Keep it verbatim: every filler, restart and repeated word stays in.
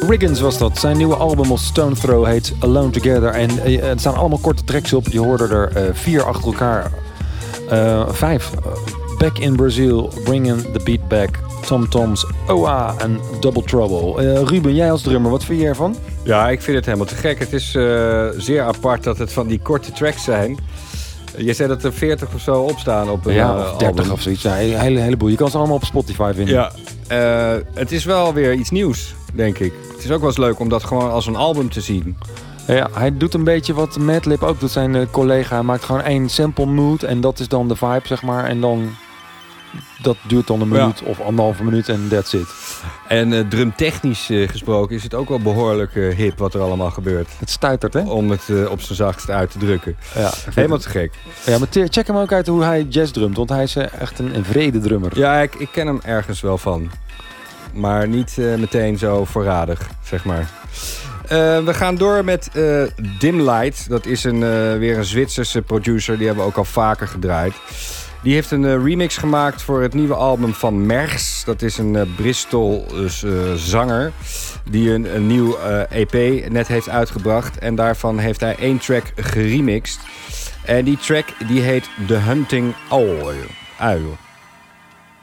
Riggins was dat. Zijn nieuwe album of Stone Throw heet Alone Together. En uh, het staan allemaal korte tracks op. Je hoorde er uh, vier achter elkaar. Uh, vijf. Uh, Back in Brazil, Bringing the Beat Back, Tom Toms, O A en Double Trouble. Uh, Ruben, jij als drummer, wat vind je ervan? Ja, ik vind het helemaal te gek. Het is uh, zeer apart dat het van die korte tracks zijn. Je zei dat er veertig of zo opstaan op een ja, uh, of dertig album. of zoiets. Ja, een hele, heleboel. Je kan ze allemaal op Spotify vinden. Ja, uh, het is wel weer iets nieuws, denk ik. Het is ook wel eens leuk om dat gewoon als een album te zien. Ja, hij doet een beetje wat Madlib ook doet, zijn uh, collega. Hij maakt gewoon één sample mood en dat is dan de vibe, zeg maar. En dan, dat duurt dan een minuut ja. of anderhalve minuut en that's it. En uh, drumtechnisch uh, gesproken is het ook wel behoorlijk uh, hip wat er allemaal gebeurt. Het stuitert, hè? Om het uh, op zijn zachtst uit te drukken. Ja, helemaal te gek. Ja, maar te, check hem ook uit hoe hij jazz drumt, want hij is uh, echt een, een vrede drummer. Ja, ik, ik ken hem ergens wel van. Maar niet uh, meteen zo voorradig, zeg maar. Uh, we gaan door met uh, Dim Light. Dat is een, uh, weer een Zwitserse producer. Die hebben we ook al vaker gedraaid. Die heeft een uh, remix gemaakt voor het nieuwe album van Mergs. Dat is een uh, Bristol uh, zanger. Die een, een nieuw uh, E P net heeft uitgebracht. En daarvan heeft hij één track geremixed. En die track die heet The Hunting Owl. Uil.